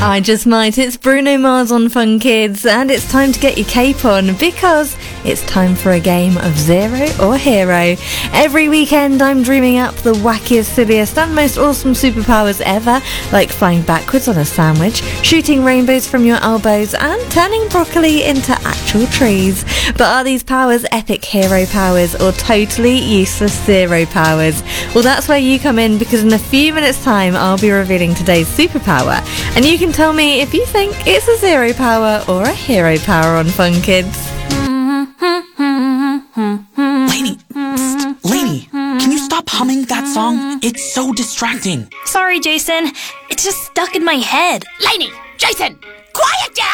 I just might. It's Bruno Mars on Fun Kids, and it's time to get your cape on because it's time for a game of Zero or Hero. Every weekend I'm dreaming up the wackiest, silliest and most awesome superpowers ever, like flying backwards on a sandwich, shooting rainbows from your elbows and turning broccoli into actual trees. But are these powers epic hero powers or totally useless zero powers? Well, that's where you come in, because in a few minutes time I'll be revealing today's superpower, and you can tell me if you think it's a zero power or a hero power on Fun Kids. Lainey, can you stop humming that song? It's so distracting. Sorry, Jason. It's just stuck in my head. Lainey, Jason, quiet down!